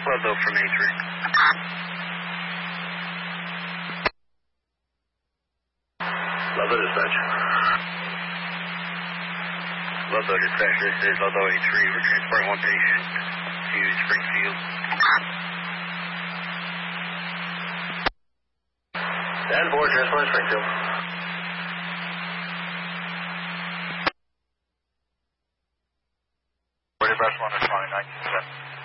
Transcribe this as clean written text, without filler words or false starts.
Ludlow from A3. Ludlow dispatch. Ludlow dispatch, this is Ludlow A3. We're transporting one patient to Springfield. And board, transport Springfield. Where did bus 1 is 2927?